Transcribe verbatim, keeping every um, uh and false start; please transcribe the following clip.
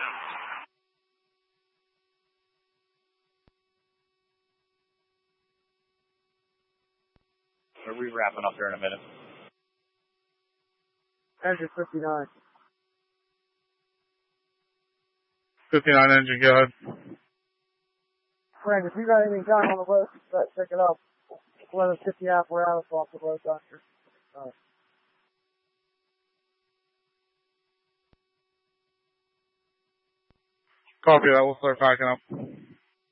Are we wrapping up here in a minute? Engine fifty-nine. fifty-nine engine, go ahead. Frank, if you got anything down on the road, check it out. eleven fifty apparatus off the road, doctor. Uh, Copy that. We'll start packing up.